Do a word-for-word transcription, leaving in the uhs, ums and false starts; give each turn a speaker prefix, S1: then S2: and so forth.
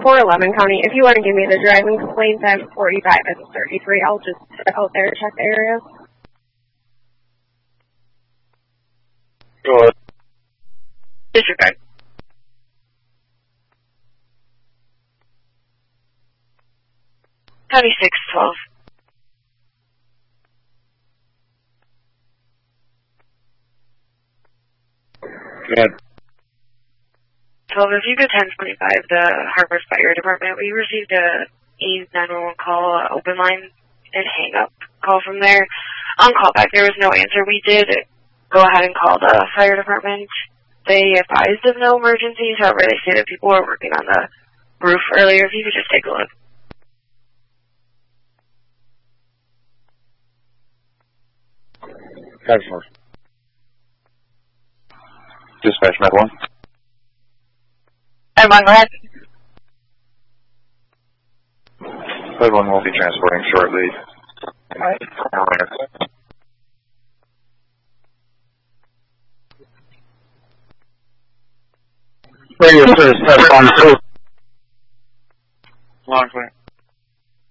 S1: four eleven County. If you want to give me the driving complaints, I have forty-five and thirty-three. I'll just step out there and check the area.
S2: Go ahead.
S1: Disregard.
S3: County six twelve.
S2: Go ahead.
S3: twelve, if you go ten twenty-five, the Harvard Fire Department, we received a E nine one one call, uh, open line, and hang up call from there. On callback, there was no answer. We did go ahead and call the fire department. They advised of no emergencies. However, they say that people were working on the roof earlier. If you could just take a look.
S2: Dispatch Dispatch Med one.
S3: Med one, go ahead.
S2: Med one will be transporting shortly.
S3: Alright.
S2: Radio service, that's on the roof. Long clear.